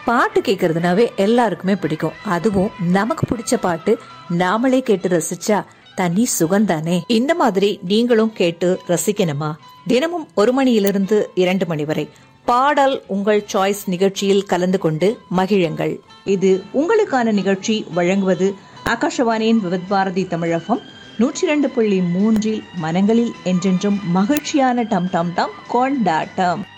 பாட்டு கேட்கறதுனாவே எல்லாருக்குமே பிடிக்கும். அதுவும் நமக்கு பிடிச்ச பாட்டு நாமளே கேட்டு ரசிச்சா தனி சுகந்தானே. இந்த மாதிரி நீங்களும் கேட்டு ரசிக்கணுமா? தினமும் 1 மணியிலிருந்து 2 மணி வரை பாடல் உங்கள் சாய்ஸ் நிகழ்ச்சியில் கலந்து கொண்டு மகிழுங்கள். இது உங்களுக்கான நிகழ்ச்சி. வழங்குவது ஆகாஷவாணியின் விவித் பாரதி தமிழகம் 102.3 மனங்களில் என்றென்றும் மகிழ்ச்சியான டம் டம் டம் கொண்டாட்டம்.